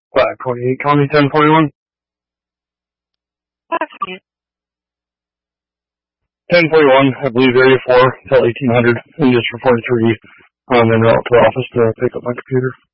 528 County 1041. 1041, I believe area 4 till 1800, and just for 43, en route to the office to pick up my computer.